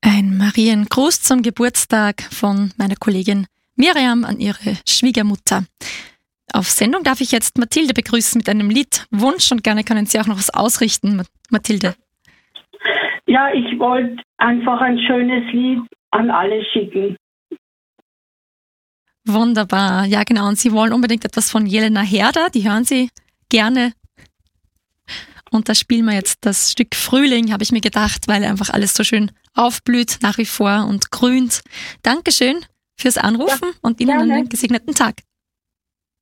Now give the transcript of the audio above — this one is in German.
Ein Mariengruß zum Geburtstag von meiner Kollegin Miriam an ihre Schwiegermutter. Auf Sendung darf ich jetzt Mathilde begrüßen mit einem Liedwunsch und gerne können Sie auch noch was ausrichten, Mathilde. Ja, ich wollte einfach ein schönes Lied an alle schicken. Wunderbar, ja genau. Und Sie wollen unbedingt etwas von Jelena Herder, die hören Sie gerne. Und da spielen wir jetzt das Stück Frühling, habe ich mir gedacht, weil einfach alles so schön aufblüht nach wie vor und grünt. Dankeschön fürs Anrufen und Ihnen einen gesegneten Tag.